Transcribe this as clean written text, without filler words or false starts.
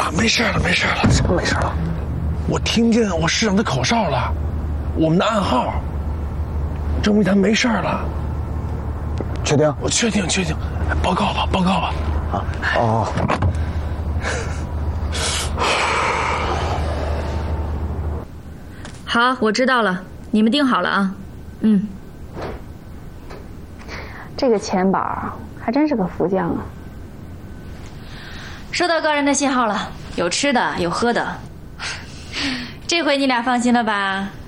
没事了，没事了， 什么没事了？ 我听见我师长的口哨了，我们的暗号，郑密谈没事了。 确定？ 我确定。报告吧。 啊，哦。 好，我知道了，你们定好了啊。 这个钱宝还真是个福将啊。 收到高人的信号了，有吃的，有喝的。这回你俩放心了吧？